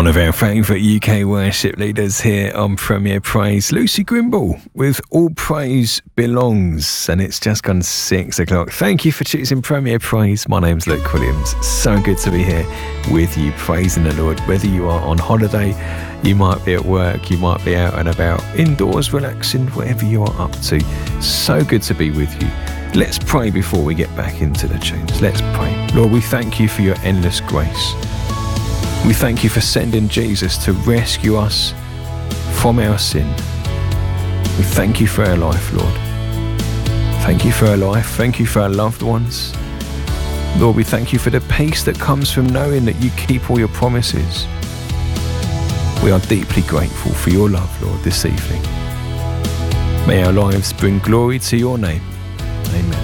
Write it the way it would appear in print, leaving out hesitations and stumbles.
One of our favourite UK worship leaders here on Premier Praise, Lucy Grimble, with All Praise Belongs, and it's just gone 6 o'clock. Thank you for choosing Premier Praise. My name's Luke Williams. So good to be here with you, praising the Lord. Whether you are on holiday, you might be at work, you might be out and about, indoors, relaxing, whatever you are up to. So good to be with you. Let's pray before we get back into the tunes. Let's pray. Lord, we thank you for your endless grace. We thank you for sending Jesus to rescue us from our sin. We thank you for our life, Lord. Thank you for our life. Thank you for our loved ones. Lord, we thank you for the peace that comes from knowing that you keep all your promises. We are deeply grateful for your love, Lord, this evening. May our lives bring glory to your name. Amen.